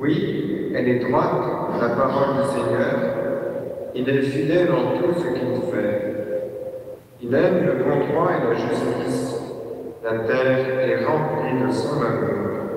Oui, elle est droite, la parole du Seigneur. Il est fidèle en tout ce qu'il fait. Il aime le bon droit et la justice. La terre est remplie de son amour.